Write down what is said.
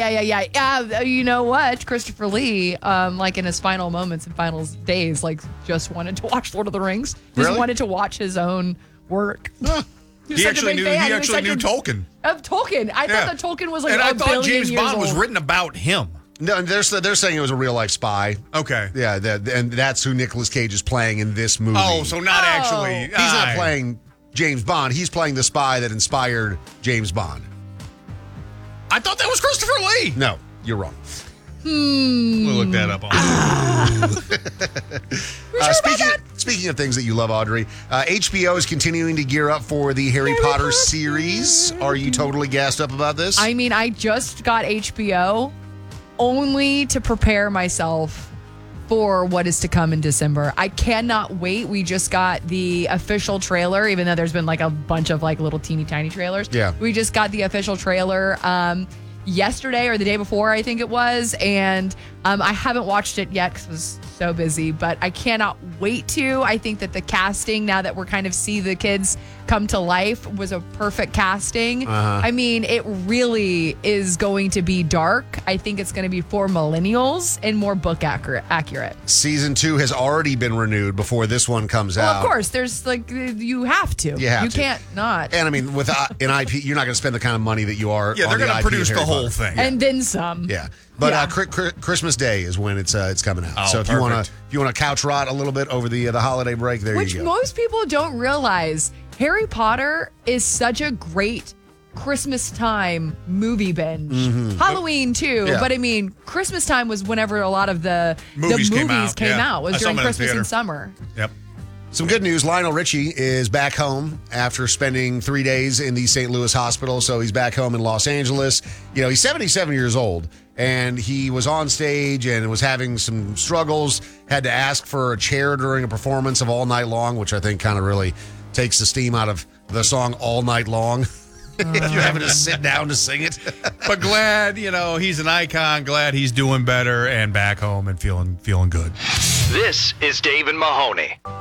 You know what? Christopher Lee, like in his final moments and final days, like just wanted to watch Lord of the Rings. Just wanted to watch his own work. Huh. He actually knew Tolkien. Of Tolkien. I thought that Tolkien was like and a I thought billion James years Bond old. was written about him. No, they're saying it was a real life spy. Okay. Yeah, and that's who Nicolas Cage is playing in this movie. Oh, so not actually. He's not playing James Bond. He's playing the spy that inspired James Bond. I thought that was Christopher Lee. No, you're wrong. We'll look that up. Speaking of things that you love, Audrey, HBO is continuing to gear up for the Harry Potter series. Are you totally gassed up about this? I mean, I just got HBO only to prepare myself for what is to come in December. I cannot wait. We just got the official trailer, even though there's been like a bunch of like little teeny tiny trailers. Yeah. We just got the official trailer yesterday or the day before, I think it was. And I haven't watched it yet because I was so busy, but I cannot wait to. I think that the casting, now that we're kind of see the kids come to life, was a perfect casting. I mean, it really is going to be dark. I think it's going to be for millennials and more book accurate. Season 2 has already been renewed before this one comes out. Of course, there's like, you have to. You can't not. And I mean, with an IP, you're not going to spend the kind of money that you are. Yeah, on they're going to produce the whole Potter thing. And then some. Yeah. But Christmas Day is when it's coming out. Oh, so if you want to couch rot a little bit over the holiday break, there you go. Which most people don't realize, Harry Potter is such a great Christmas time movie binge. Halloween too, but I mean, Christmas time was whenever a lot of the movies came out. Was during Christmas and summer. Yep. Some good news. Lionel Richie is back home after spending 3 days in the St. Louis hospital. So he's back home in Los Angeles. You know, he's 77 years old, and he was on stage and was having some struggles, had to ask for a chair during a performance of All Night Long, which I think kind of really takes the steam out of the song All Night Long. If you're having to sit down to sing it. But glad, he's an icon. Glad he's doing better and back home and feeling good. This is Dave and Mahoney.